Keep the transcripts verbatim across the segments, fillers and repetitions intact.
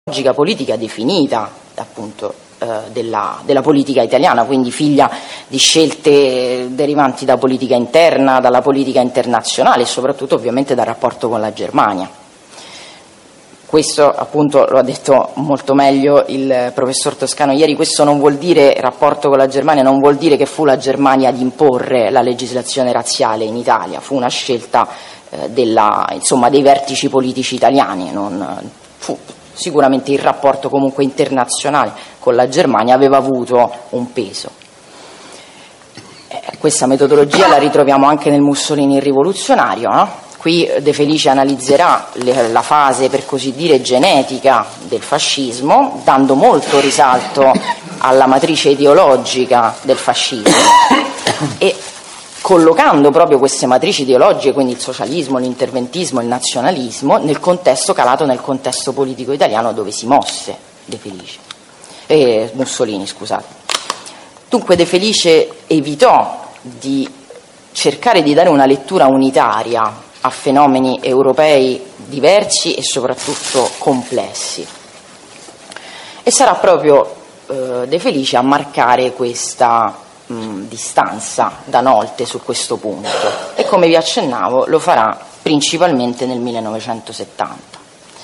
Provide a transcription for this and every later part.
logica politica definita appunto eh, della, della politica italiana, quindi figlia di scelte derivanti da politica interna, dalla politica internazionale e soprattutto ovviamente dal rapporto con la Germania. Questo appunto lo ha detto molto meglio il professor Toscano ieri. Questo non vuol dire, rapporto con la Germania, non vuol dire che fu la Germania ad imporre la legislazione razziale in Italia, fu una scelta eh, della, insomma, dei vertici politici italiani, non fu sicuramente il rapporto comunque internazionale con la Germania aveva avuto un peso. Eh, questa metodologia la ritroviamo anche nel Mussolini rivoluzionario, no? Qui De Felice analizzerà le, la fase, per così dire, genetica del fascismo, dando molto risalto alla matrice ideologica del fascismo e collocando proprio queste matrici ideologiche, quindi il socialismo, l'interventismo, il nazionalismo, nel contesto calato nel contesto politico italiano dove si mosse De Felice, eh, Mussolini, scusate. Dunque De Felice evitò di cercare di dare una lettura unitaria a fenomeni europei diversi e soprattutto complessi. E sarà proprio eh, De Felice a marcare questa mh, distanza da Nolte su questo punto e, come vi accennavo, lo farà principalmente nel millenovecentosettanta.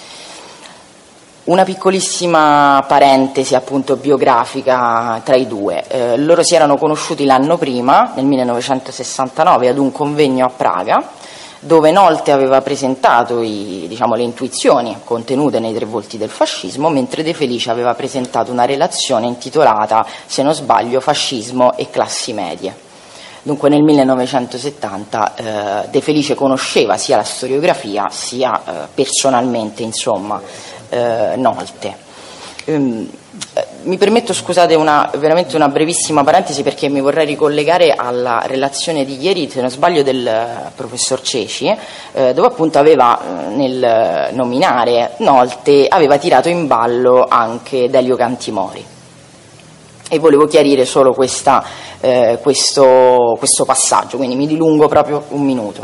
Una piccolissima parentesi appunto biografica tra i due. Eh, loro si erano conosciuti l'anno prima, nel millenovecentosessantanove, ad un convegno a Praga, dove Nolte aveva presentato i, diciamo, le intuizioni contenute nei tre volti del fascismo, mentre De Felice aveva presentato una relazione intitolata, se non sbaglio, Fascismo e classi medie. Dunque nel millenovecentosettanta eh, De Felice conosceva sia la storiografia sia eh, personalmente, insomma, eh, Nolte. Um, mi permetto, scusate, una, veramente una brevissima parentesi, perché mi vorrei ricollegare alla relazione di ieri, se non sbaglio, del uh, professor Ceci, eh, dove appunto aveva, uh, nel nominare Nolte, aveva tirato in ballo anche Delio Cantimori. E volevo chiarire solo questa, eh, questo, questo passaggio, quindi mi dilungo proprio un minuto.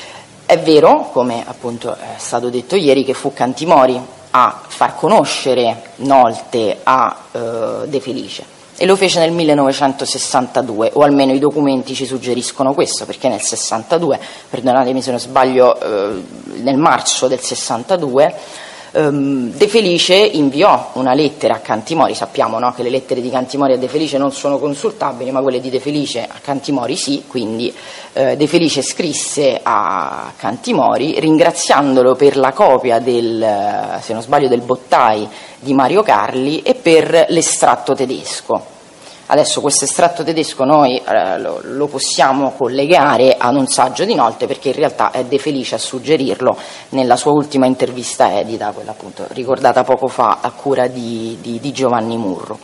È vero, come appunto è stato detto ieri, che fu Cantimori a far conoscere Nolte a eh, De Felice, e lo fece nel millenovecentosessantadue, o almeno i documenti ci suggeriscono questo, perché nel sessantadue, perdonatemi se non sbaglio, eh, nel marzo del sessantadue, ehm, De Felice inviò una lettera a Cantimori. Sappiamo, no, che le lettere di Cantimori a De Felice non sono consultabili, ma quelle di De Felice a Cantimori sì, quindi eh, De Felice scrisse a Cantimori ringraziandolo per la copia del, se non sbaglio, del Bottai di Mario Carli e per l'estratto tedesco. Adesso questo estratto tedesco noi eh, lo, lo possiamo collegare ad un saggio di Nolte, perché in realtà è De Felice a suggerirlo nella sua ultima intervista edita, quella appunto ricordata poco fa a cura di, di, di Giovanni Murro.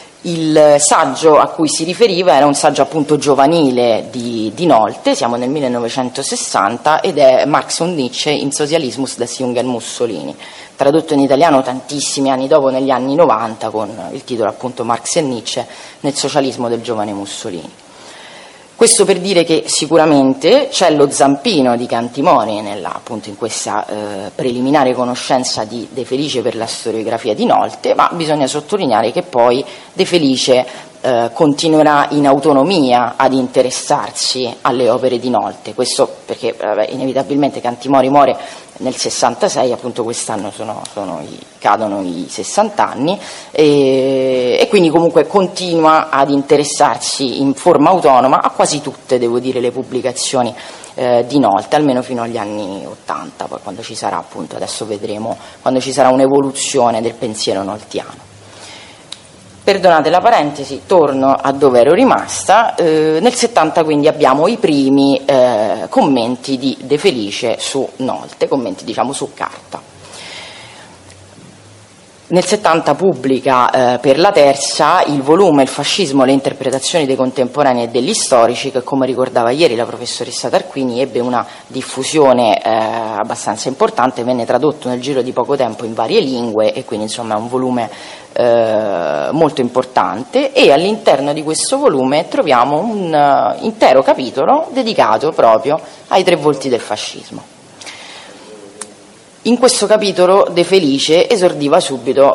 Il saggio a cui si riferiva era un saggio appunto giovanile di, di Nolte, siamo nel millenovecentosessanta, ed è Marx und Nietzsche im Sozialismus des jungen Mussolini, tradotto in italiano tantissimi anni dopo, negli anni novanta, con il titolo appunto Marx e Nietzsche nel socialismo del giovane Mussolini. Questo per dire che sicuramente c'è lo zampino di Cantimori nella, appunto in questa eh, preliminare conoscenza di De Felice per la storiografia di Nolte, ma bisogna sottolineare che poi De Felice eh, continuerà in autonomia ad interessarsi alle opere di Nolte. Questo perché vabbè, inevitabilmente Cantimori muore nel sessantasei, appunto quest'anno sono, sono i, cadono i sessanta anni, e, e quindi comunque continua ad interessarsi in forma autonoma a quasi tutte, devo dire, le pubblicazioni eh, di Nolte, almeno fino agli anni ottanta, poi quando ci sarà, appunto, adesso vedremo, quando ci sarà un'evoluzione del pensiero noltiano. Perdonate la parentesi, torno a dove ero rimasta. Eh, nel settanta quindi abbiamo i primi eh, commenti di De Felice su Nolte, commenti diciamo su carta. Nel settanta pubblica eh, per la Terza il volume Il fascismo, le interpretazioni dei contemporanei e degli storici, che, come ricordava ieri la professoressa Tarquini, ebbe una diffusione eh, abbastanza importante, venne tradotto nel giro di poco tempo in varie lingue e quindi insomma è un volume eh, molto importante, e all'interno di questo volume troviamo un uh, intero capitolo dedicato proprio ai tre volti del fascismo. In questo capitolo De Felice esordiva subito